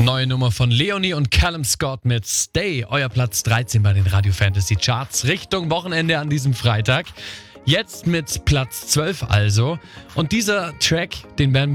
Neue Nummer von Leonie und Callum Scott mit Stay. Euer Platz 13 bei den Radio Fantasy Charts. Richtung Wochenende an diesem Freitag. Jetzt mit Platz 12 also. Und dieser Track, den werden wir